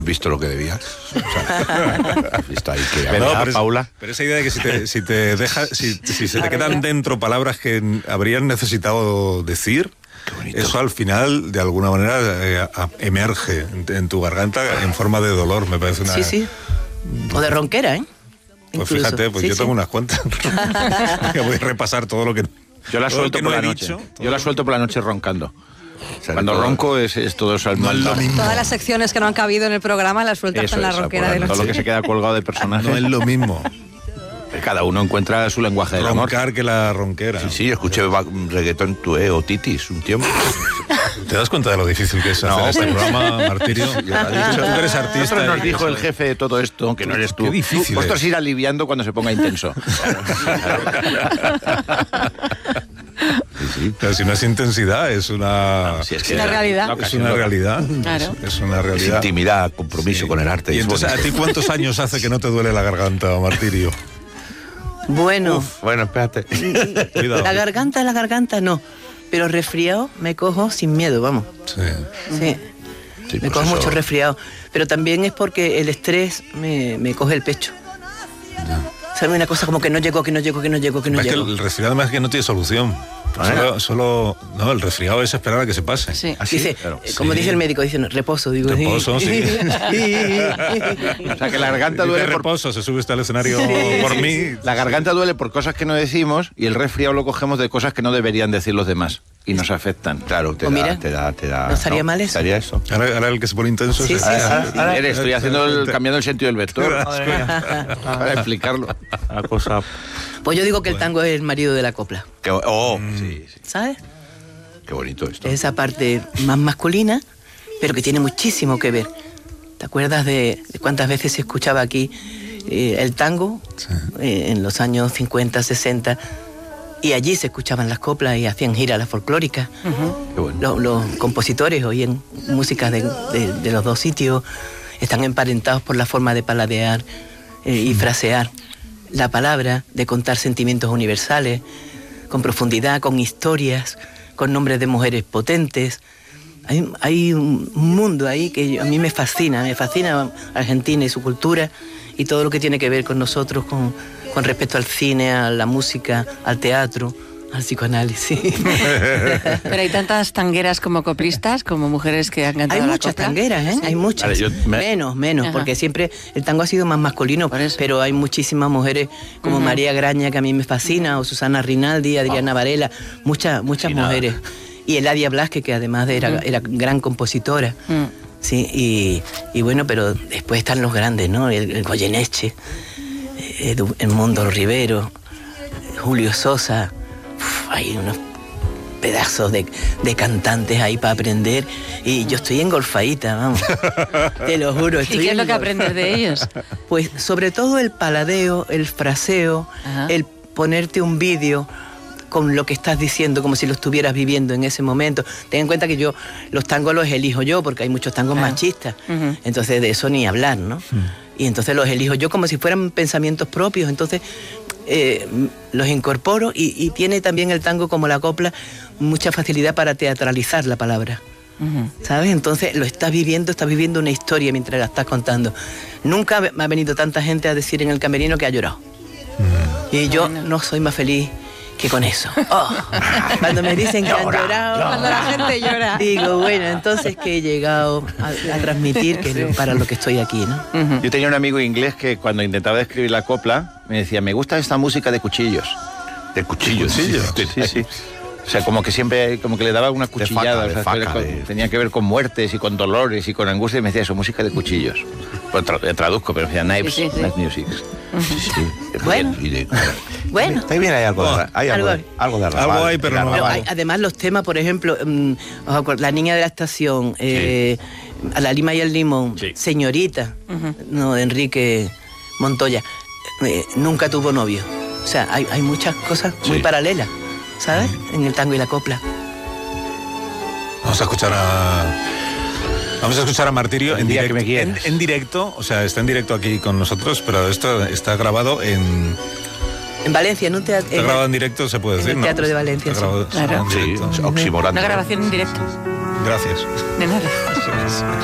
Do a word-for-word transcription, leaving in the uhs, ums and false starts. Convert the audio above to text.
visto lo que debías. O sea, visto ahí que ¿Verdad, no, pero Paula? Es, pero esa idea de que si te, si te deja, si, si se te quedan dentro palabras que habrían necesitado decir, eso al final de alguna manera eh, emerge en, en tu garganta en forma de dolor, me parece una... Sí, sí. O de ronquera, ¿eh? Pues Incluso. fíjate, pues sí, yo sí. tengo unas cuantas. Voy a repasar todo lo que... Yo la todo suelto lo que por no la he noche. dicho, Yo la suelto por la noche roncando. Cuando todo. ronco es, es todo eso al No es lo mismo. Todas las secciones que no han cabido en el programa las sueltas Eso con la es, ronquera por de todo noche. lo que se queda colgado de personaje. No es lo mismo Cada uno encuentra su lenguaje del amor. roncar que la ronquera. Sí, sí, escuché va- reggaetón tué o titis un tiempo. ¿Te das cuenta de lo difícil que es No, hacer este pero- programa, Martirio? Ya lo he dicho. Tú que eres artista. Nosotros nos y- dijo el jefe de todo esto, que no eres tú. Qué difícil Vosotros es. ir aliviando cuando se ponga intenso. Sí, sí. Pero si no es intensidad, es una... Si es Es que una realidad. Es una realidad. Claro. Es, es una es realidad. intimidad, compromiso Sí. con el arte. Y es entonces, ¿a bonito. ti cuántos años hace que no te duele la garganta, Martirio? Bueno, Bueno, espérate. Cuidado. la garganta, la garganta no. Pero resfriado me cojo sin miedo, vamos. Sí. Sí. Sí, Me pues cojo eso- mucho resfriado. Pero también es porque el estrés me, me coge el pecho. ¿Sabes? Una cosa como que no llego, que no llego, que no llego, que no Es que llego. el resfriado además es que no tiene solución. Solo, solo- no, el resfriado es esperar a que se pase. Sí. ¿Ah, sí? Dice, Claro. eh, como Sí. dice el médico, dice, no, reposo, digo. Reposo, sí. O sea, que la garganta Dice duele por... reposo, se sube usted al escenario por mí. La garganta duele por cosas que no decimos y el resfriado lo cogemos de cosas que no deberían decir los demás y nos afectan. Claro, te O da, mira, te da, te da. ¿no estaría mal eso? Estaría eso. Ahora, ahora el que se pone intenso Sí, es sí, el- sí. Ah, sí. A ver, estoy haciendo el, cambiando el sentido del vector para explicarlo. La cosa... Pues yo digo que el tango es el marido de la copla, Qué, oh, sí, sí. ¿sabes? Qué bonito esto. Esa parte más masculina, pero que tiene muchísimo que ver. ¿Te acuerdas de, de cuántas veces se escuchaba aquí eh, el tango eh, en los años cincuenta, sesenta? Y allí se escuchaban las coplas y hacían giras las folclóricas. Qué bueno. Los, los compositores oían música de, de- de los dos sitios, están emparentados por la forma de paladear eh, y frasear la palabra, de contar sentimientos universales, con profundidad, con historias, con nombres de mujeres potentes. Hay, hay un mundo ahí que yo- a mí me fascina, me fascina Argentina y su cultura y todo lo que tiene que ver con nosotros, con, con respecto al cine, a la música, al teatro, al psicoanálisis. Pero hay tantas tangueras como coplistas, como mujeres que han cantado Hay la muchas copla. tangueras, ¿eh? Sí. Hay muchas. Vale, yo me- Menos, menos, Ajá. porque siempre el tango ha sido más masculino, Por eso. pero hay muchísimas mujeres como Ujú. María Graña, que a mí me fascina, o Susana Rinaldi, Adriana Varela, muchas, muchas Sí, nada. mujeres. Y Eladia Blasque, que además era, Ujú. era gran compositora. Mm. Sí, y, y bueno, pero después están los grandes, ¿no? El, el Goyeneche, eh, Edu- Edmundo Rivero, Julio Sosa. Uf, hay unos pedazos de, de cantantes ahí para aprender y yo estoy engolfadita, vamos. Te lo juro. ¿Y Estoy qué es lo que engolf- aprendes de ellos? Pues sobre todo el paladeo, el fraseo, Ajá. el ponerte un vídeo con lo que estás diciendo, como si lo estuvieras viviendo en ese momento. Ten en cuenta que yo los tangos los elijo yo, porque hay muchos tangos Claro. machistas. Ujú. Entonces de eso ni hablar, ¿no? Y entonces los elijo yo como si fueran pensamientos propios. Entonces eh, los incorporo y, y tiene también el tango, como la copla, mucha facilidad para teatralizar la palabra. Ujú. ¿Sabes? Entonces lo estás viviendo, estás viviendo una historia mientras la estás contando. Nunca me ha venido tanta gente a decir en el camerino que ha llorado. Y yo Bueno. no soy más feliz que con eso. Oh, cuando me dicen que han llorado, Cuando la gente llora. digo, bueno, entonces que he llegado a, a transmitir que es para lo que estoy aquí, ¿no? Ujú. Yo tenía un amigo inglés que cuando intentaba describir la copla me decía, me gusta esta música de cuchillos. De cuchillos. Sí, sí, sí. O sea, como que siempre, como que le daba una faca, cuchillada. de o sea, faca, era con- de- tenía que ver con muertes y con dolores y con angustia. Y me decía eso, música de cuchillos. Pues tra- le traduzco, pero me decía knives, Sí, sí, sí. knife music. Sí, sí. Bueno. Y de- Bueno. Está bien, hay algo, de, hay algo, Algo- algo de arrabal, algo hay, pero de no- Pero arrabal. hay- además los temas, por ejemplo, mm, os acuer- La niña de la estación, eh, A la lima y el limón, Sí. Señorita, no, de Enrique Montoya, eh, nunca tuvo novio. O sea, hay, hay muchas cosas muy Sí. paralelas, ¿sabes? En el tango y la copla. Vamos a escuchar a... Vamos a escuchar a Martirio El en día que directo, me en, quieras. en directo, o sea, está en directo aquí con nosotros, pero esto está grabado en... En Valencia, en un teatro. Está grabado en directo, se puede en decir, el ¿no? Teatro de Valencia, Está grabado, sí. Claro. en Sí, directo. oximorante. Una grabación en directo. Gracias. De nada.